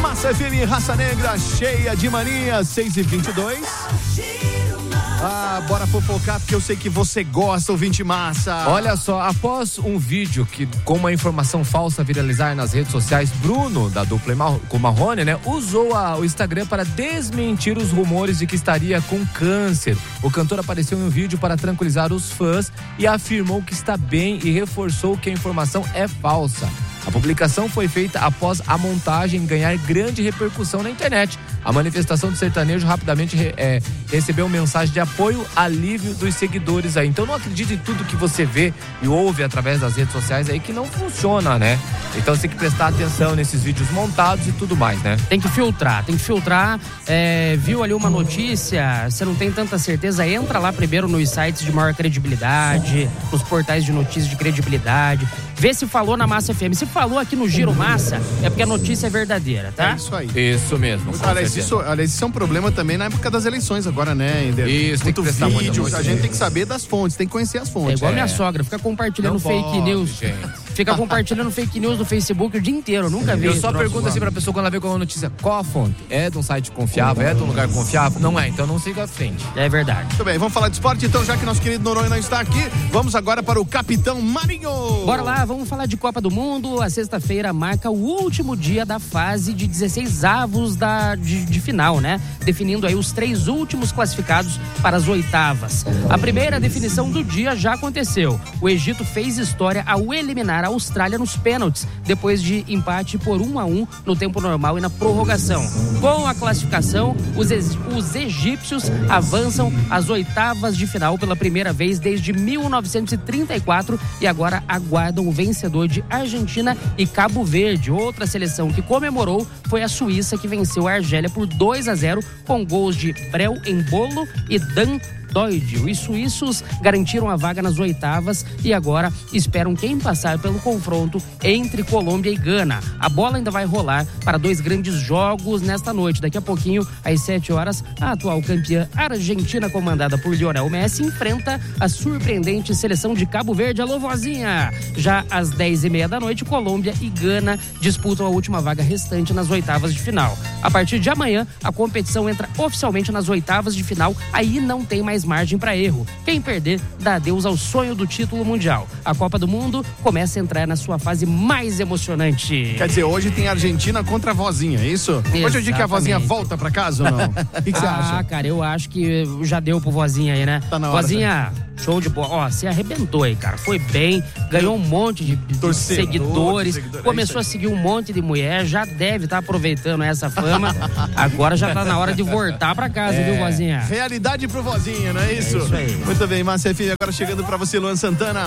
Massa FM, Raça Negra, cheia de manias, 6h22. Bora fofocar, porque eu sei que você gosta, ouvinte massa. Olha só, após um vídeo que com uma informação falsa viralizar nas redes sociais, Bruno, da dupla com Marrone, né, usou o Instagram para desmentir os rumores de que estaria com câncer. O cantor apareceu em um vídeo para tranquilizar os fãs e afirmou que está bem e reforçou que a informação é falsa. A publicação foi feita após a montagem ganhar grande repercussão na internet. A manifestação do sertanejo rapidamente recebeu mensagem de apoio, alívio dos seguidores aí. Então não acredite em tudo que você vê e ouve através das redes sociais aí, que não funciona, né? Então você tem que prestar atenção nesses vídeos montados e tudo mais, né? Tem que filtrar. Viu ali uma notícia, você não tem tanta certeza, entra lá primeiro nos sites de maior credibilidade, nos portais de notícias de credibilidade, vê se falou na Massa FM. Se falou aqui no Giro Massa, é porque a notícia é verdadeira, tá? É isso aí. Isso mesmo. Aliás, isso é um problema também na época das eleições agora, né, Ender? Isso, tem que prestar muita atenção. A gente tem que saber das fontes, tem que conhecer as fontes. É igual minha sogra, fica compartilhando fake news. Gente. Fica compartilhando fake news no Facebook o dia inteiro, nunca vi. Eu só pergunto assim pra pessoa quando ela vê com a notícia, qual a fonte? É de um site confiável? É de um lugar confiável? Não é, então não siga à frente. É verdade. Muito bem, vamos falar de esporte então, já que nosso querido Noronha não está aqui, vamos agora para o Capitão Marinho. Bora lá, vamos falar de Copa do Mundo. A sexta-feira marca o último dia da fase de 16avos de final, né? Definindo aí os 3 últimos classificados para as oitavas. A primeira definição do dia já aconteceu. O Egito fez história ao eliminar a Austrália nos pênaltis, depois de empate por 1-1 no tempo normal e na prorrogação. Com a classificação, os egípcios avançam às oitavas de final pela primeira vez desde 1934 e agora aguardam o vencedor de Argentina e Cabo Verde. Outra seleção que comemorou foi a Suíça, que venceu a Argélia por 2-0 com gols de Brel Embolo e Dan Doide. Os suíços garantiram a vaga nas oitavas e agora esperam quem passar pelo confronto entre Colômbia e Gana. A bola ainda vai rolar para 2 grandes jogos nesta noite. Daqui a pouquinho, às 7 horas, a atual campeã Argentina, comandada por Lionel Messi, enfrenta a surpreendente seleção de Cabo Verde. Alô, vozinha! Já às 10h30 da noite, Colômbia e Gana disputam a última vaga restante nas oitavas de final. A partir de amanhã, a competição entra oficialmente nas oitavas de final. Aí não tem mais margem para erro. Quem perder, dá adeus ao sonho do título mundial. A Copa do Mundo começa a entrar na sua fase mais emocionante. Quer dizer, hoje tem Argentina contra a vozinha, é isso? Exatamente. Hoje é o dia que a vozinha volta pra casa ou não? O que você acha? Cara, eu acho que já deu pro vozinha aí, né? Tá na hora. Vozinha, show de bola. Ó, você arrebentou aí, cara. Foi bem, ganhou um monte de seguidores, começou a seguir um monte de mulher, já deve estar aproveitando essa fama. Agora já tá na hora de voltar pra casa, viu, vozinha? Realidade pro vozinha, não é isso? É isso aí. Muito bem, Massa FM, agora chegando pra você, Luan Santana.